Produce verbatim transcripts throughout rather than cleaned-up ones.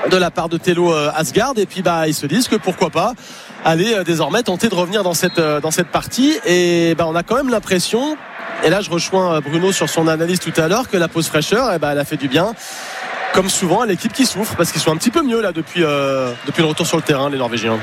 de la part de Thelo Asgard, et puis bah ils se disent que pourquoi pas aller euh, désormais tenter de revenir dans cette euh, dans cette partie. Et bah on a quand même l'impression, et là je rejoins Bruno sur son analyse tout à l'heure, que la pause fraîcheur, et bah elle a fait du bien, comme souvent à l'équipe qui souffre, parce qu'ils sont un petit peu mieux là depuis euh, depuis le retour sur le terrain, les Norvégiens.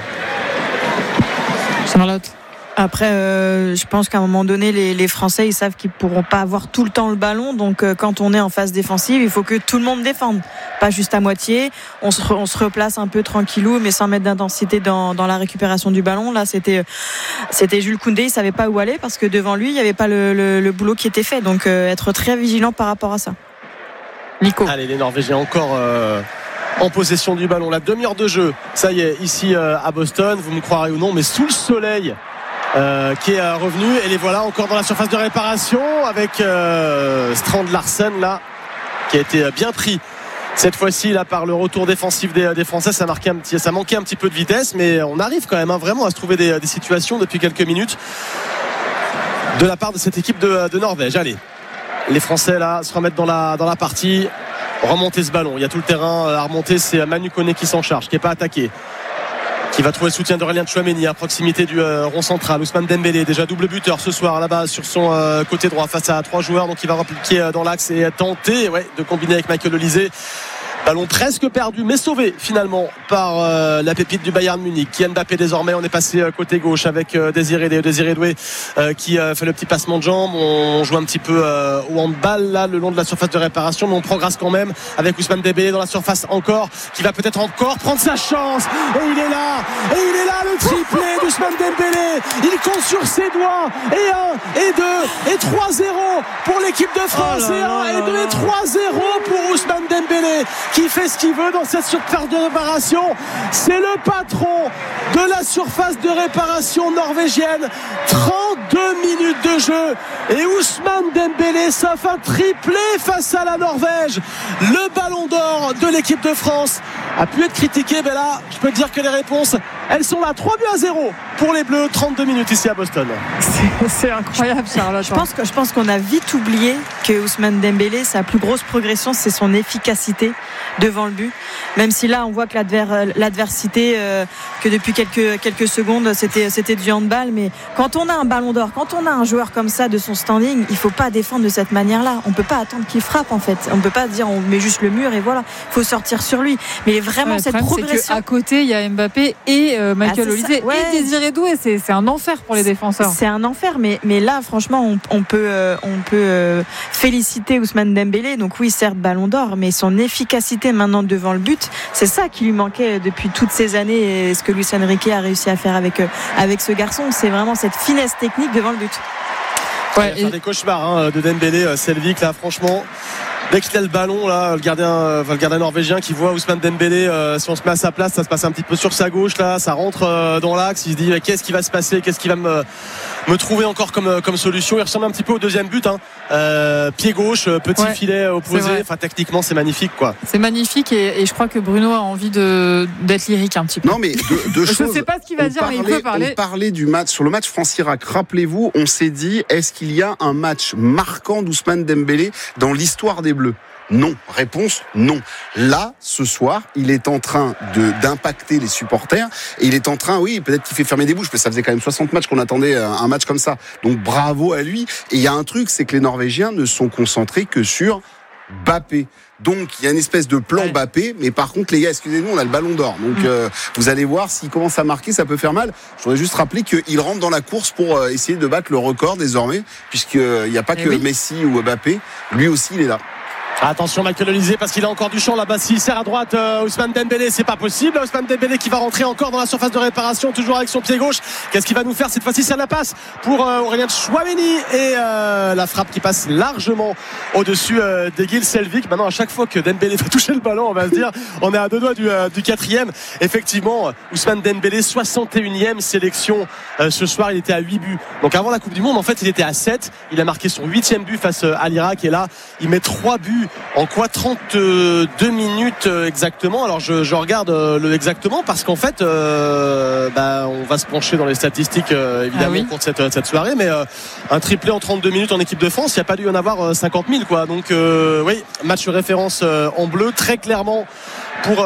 Charlotte. Après, euh, je pense qu'à un moment donné, les, les Français, ils savent qu'ils pourront pas avoir tout le temps le ballon. Donc, euh, quand on est en phase défensive, il faut que tout le monde défende, pas juste à moitié. On se, re, on se replace un peu tranquillou, mais sans mettre d'intensité dans, dans la récupération du ballon. Là, c'était, c'était Jules Koundé, il savait pas où aller parce que devant lui, il y avait pas le, le, le boulot qui était fait. Donc, euh, être très vigilant par rapport à ça. Nico. Allez, les Norvégiens encore euh, en possession du ballon. La demi-heure de jeu, ça y est, ici euh, à Boston, vous me croirez ou non, mais sous le soleil. Euh, qui est euh, revenu, et les voilà encore dans la surface de réparation avec euh, Strand Larsen là, qui a été bien pris cette fois-ci là par le retour défensif des, des Français. Ça, marquait un petit, ça manquait un petit peu de vitesse, mais on arrive quand même hein, vraiment à se trouver des, des situations depuis quelques minutes de la part de cette équipe de, de Norvège. Allez, les Français là se remettent dans la, dans la partie, remonter ce ballon, il y a tout le terrain à remonter, c'est Manu Koné qui s'en charge, qui n'est pas attaqué, qui va trouver le soutien d'Aurélien Tchouaméni à proximité du euh, rond central. Ousmane Dembélé, déjà double buteur ce soir là-bas sur son euh, côté droit face à trois joueurs, donc il va repliquer euh, dans l'axe et tenter ouais, de combiner avec Michael Olise. Ballon presque perdu mais sauvé finalement par euh, la pépite du Bayern Munich, Kylian Mbappé. Désormais on est passé euh, côté gauche avec euh, Désiré, Désiré Doué euh, qui euh, fait le petit passement de jambes. On joue un petit peu euh, au handball là le long de la surface de réparation, mais on progresse quand même avec Ousmane Dembélé dans la surface encore, qui va peut-être encore prendre sa chance, et il est là, et il est là le triplé d'Ousmane Dembélé. Il compte sur ses doigts, et un, et deux, et trois zéro pour l'équipe de France, oh là et un, là et deux, et trois zéro pour Ousmane Dembélé, qui fait ce qu'il veut dans cette surface de réparation. C'est le patron de la surface de réparation norvégienne. Trente-deux minutes de jeu et Ousmane Dembélé s'offre un triplé face à la Norvège. Le ballon d'or de l'équipe de France a pu être critiqué, mais là je peux te dire que les réponses, elles sont là. Trois buts à zéro pour les Bleus. Trente-deux minutes ici à Boston. C'est, c'est incroyable, Charlotte. Je pense, que, je pense qu'on a vite oublié que Ousmane Dembélé, sa plus grosse progression, c'est son efficacité devant le but. Même si là on voit que l'adver, l'adversité euh, que depuis quelques, quelques secondes c'était, c'était du handball, mais quand on a un ballon d'or, quand on a un joueur comme ça de son standing, il faut pas défendre de cette manière là. On peut pas attendre qu'il frappe en fait. On peut pas dire on met juste le mur et voilà, il faut sortir sur lui. Mais vraiment ouais, cette problème, progression, c'est qu'à côté il y a Mbappé et euh, Michael ah, Olise ouais. et Désiré Doué, c'est, c'est un enfer pour les défenseurs. C'est un enfer, mais, mais là franchement on, on peut, euh, on peut euh, féliciter Ousmane Dembélé. Donc oui, certes ballon d'or, mais son efficacité maintenant devant le but, c'est ça qui lui manquait depuis toutes ces années, et ce que Luis Enrique a réussi à faire avec, avec ce garçon, c'est vraiment cette finesse technique devant le but. Ouais, il va faire des cauchemars hein, de Dembélé, Selvik là franchement. Dès qu'il a le ballon là, le gardien, enfin, le gardien norvégien qui voit Ousmane Dembélé, euh, si on se met à sa place, ça se passe un petit peu sur sa gauche là, ça rentre euh, dans l'axe, il se dit mais qu'est-ce qui va se passer, qu'est-ce qui va me, me trouver encore comme, comme solution. Il ressemble un petit peu au deuxième but hein. euh, pied gauche, petit ouais, filet opposé, enfin techniquement c'est magnifique quoi. C'est magnifique, et, et je crois que Bruno a envie de, d'être lyrique un petit peu. Non mais deux, deux choses. Je sais pas ce qu'il va on dire, parlait, mais il peut parler. On parlait du match, sur le match France-Irak, rappelez-vous, on s'est dit est-ce qu'il y a un match marquant d'Ousmane Dembélé dans l'histoire des Bleus? Non. Réponse, non. Là, ce soir, il est en train de, d'impacter les supporters, et il est en train, oui, peut-être qu'il fait fermer des bouches, mais ça faisait quand même soixante matchs qu'on attendait un match comme ça. Donc, bravo à lui. Et il y a un truc, c'est que les Norvégiens ne sont concentrés que sur Mbappé. Donc il y a une espèce de plan ouais. Mbappé, mais par contre les gars, excusez-nous, on a le ballon d'or. Donc mmh. euh, vous allez voir, s'il commence à marquer, ça peut faire mal. Je voudrais juste rappeler qu'il rentre dans la course pour euh, essayer de battre le record désormais, puisqu'il euh, n'y a pas Et que oui. Messi ou Mbappé. Lui aussi, il est là. Attention Michael Olise, parce qu'il a encore du champ là-bas. S'il sert à droite, euh, Ousmane Dembélé, c'est pas possible. Ousmane Dembélé qui va rentrer encore dans la surface de réparation, toujours avec son pied gauche. Qu'est-ce qu'il va nous faire cette fois-ci? C'est la passe pour euh, Aurélien Tchouaméni, et euh, la frappe qui passe largement au-dessus euh, d'Egil Selvik. Maintenant, à chaque fois que Dembélé va toucher le ballon, on va se dire on est à deux doigts du, euh, du quatrième. Effectivement, Ousmane Dembélé, soixante et unième sélection euh, ce soir, il était à huit buts. Donc avant la Coupe du Monde, en fait, il était à sept. Il a marqué son huitième but face à l'Irak, et là, il met trois buts. En quoi? Trente-deux minutes exactement. Alors je, je regarde le exactement parce qu'en fait euh, bah, on va se pencher dans les statistiques euh, évidemment ah oui. pour cette, cette soirée, mais euh, un triplé en trente-deux minutes en équipe de France, il n'y a pas dû y en avoir cinquante mille quoi. Donc euh, oui, match référence euh, en bleu très clairement pour